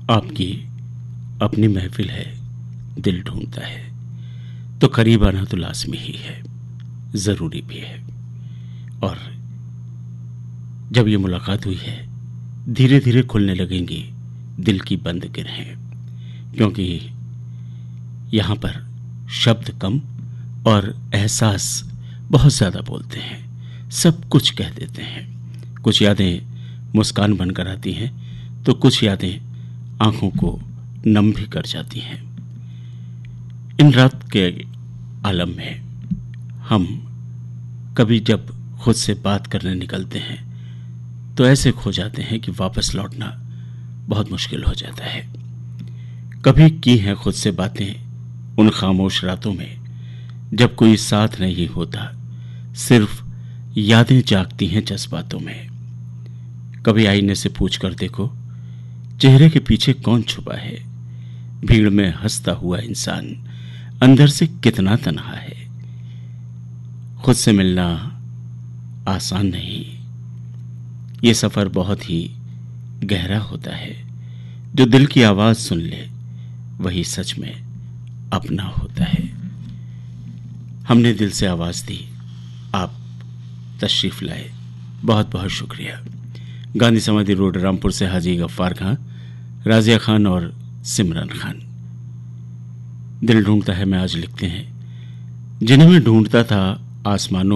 आपकी अपनी महफिल है, दिल ढूंढता है, तो करीब आना तो लाजमी ही है, ज़रूरी भी है। और जब ये मुलाकात हुई है, धीरे धीरे खुलने लगेंगी दिल की बंद गिरहें, क्योंकि यहाँ पर शब्द कम और एहसास बहुत ज़्यादा बोलते हैं, सब कुछ कह देते हैं। कुछ यादें मुस्कान बनकर आती हैं, तो कुछ यादें आंखों को नम भी कर जाती हैं। इन रात के आलम में हम कभी जब खुद से बात करने निकलते हैं तो ऐसे खो जाते हैं कि वापस लौटना बहुत मुश्किल हो जाता है। कभी की हैं खुद से बातें उन खामोश रातों में जब कोई साथ नहीं होता, सिर्फ यादें जागती हैं जज्बातों में। कभी आईने से पूछ कर देखो, चेहरे के पीछे कौन छुपा है, भीड़ में हंसता हुआ इंसान अंदर से कितना तन्हा है। खुद से मिलना आसान नहीं, ये सफर बहुत ही गहरा होता है। जो दिल की आवाज सुन ले वही सच में अपना होता है। हमने दिल से आवाज दी, आप तशरीफ लाए, बहुत बहुत शुक्रिया। गांधी समाधि रोड, रामपुर से हाजी गफ्फार खां, राजिया खान और सिमरन खान। दिल ढूंढता है मैं आज लिखते हैं, जिन्हें मैं ढूंढता था आसमानों